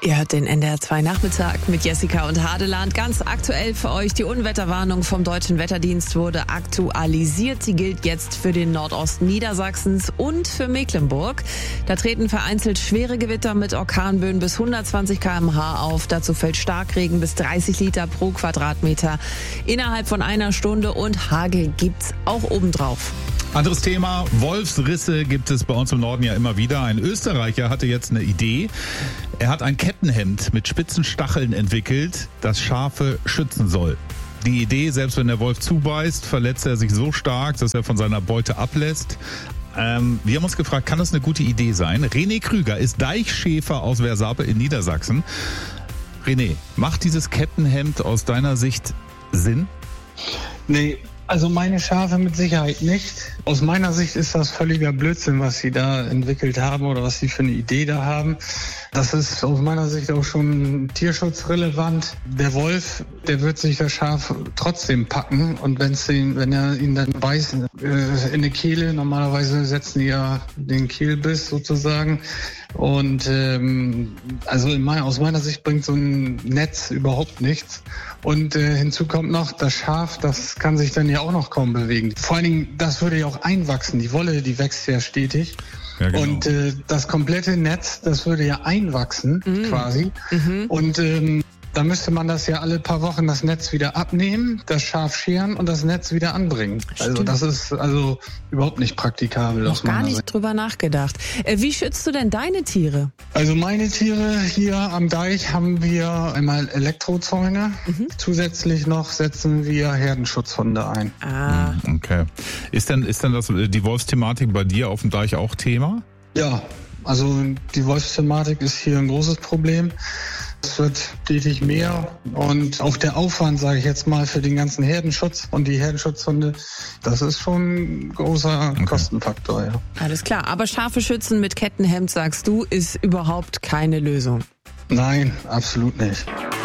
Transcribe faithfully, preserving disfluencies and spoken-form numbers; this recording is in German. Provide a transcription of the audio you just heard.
Ihr hört den N D R zwei Nachmittag mit Jessica und Hadeland. Ganz aktuell für euch, die Unwetterwarnung vom Deutschen Wetterdienst wurde aktualisiert. Sie gilt jetzt für den Nordosten Niedersachsens und für Mecklenburg. Da treten vereinzelt schwere Gewitter mit Orkanböen bis hundertzwanzig Kilometer pro Stunde auf. Dazu fällt Starkregen bis dreißig Liter pro Quadratmeter innerhalb von einer Stunde und Hagel gibt's auch obendrauf. Anderes Thema, Wolfsrisse gibt es bei uns im Norden ja immer wieder. Ein Österreicher hatte jetzt eine Idee. Er hat ein Kettenhemd mit spitzen Stacheln entwickelt, das Schafe schützen soll. Die Idee, selbst wenn der Wolf zubeißt, verletzt er sich so stark, dass er von seiner Beute ablässt. Ähm, wir haben uns gefragt, kann das eine gute Idee sein? René Krüger ist Deichschäfer aus Wersape in Niedersachsen. René, macht dieses Kettenhemd aus deiner Sicht Sinn? Nee. Also meine Schafe mit Sicherheit nicht. Aus meiner Sicht ist das völliger Blödsinn, was sie da entwickelt haben oder was sie für eine Idee da haben. Das ist aus meiner Sicht auch schon tierschutzrelevant. Der Wolf, der wird sich das Schaf trotzdem packen und wenn's ihn, wenn er ihn dann beißt äh, in die Kehle, normalerweise setzen die ja den Kehlbiss sozusagen. Und ähm, also in mein, aus meiner Sicht bringt so ein Netz überhaupt nichts. Und äh, hinzu kommt noch, das Schaf, das kann sich dann ja auch noch kaum bewegen. Vor allen Dingen, das würde ja auch einwachsen. Die Wolle, die wächst ja stetig. Ja, genau. Und äh, das komplette Netz, das würde ja einwachsen mhm. quasi. Mhm. Und ähm, da müsste man das ja alle paar Wochen das Netz wieder abnehmen, das Schaf scheren und das Netz wieder anbringen. Stimmt. Also das ist also überhaupt nicht praktikabel. Noch gar nicht Seite. drüber nachgedacht. Äh, wie schützt du denn deine Tiere? Also meine Tiere hier am Deich haben wir einmal Elektrozäune. Mhm. Zusätzlich noch setzen wir Herdenschutzhunde ein. Ah. Okay. Ist denn, ist denn das, die Wolfsthematik bei dir auf dem Deich auch Thema? Ja, also die Wolfsthematik ist hier ein großes Problem. Es wird stetig mehr und auch der Aufwand, sage ich jetzt mal, für den ganzen Herdenschutz und die Herdenschutzhunde, das ist schon ein großer okay. Kostenfaktor. Ja. Alles klar, aber Schafe schützen mit Kettenhemd, sagst du, ist überhaupt keine Lösung? Nein, absolut nicht.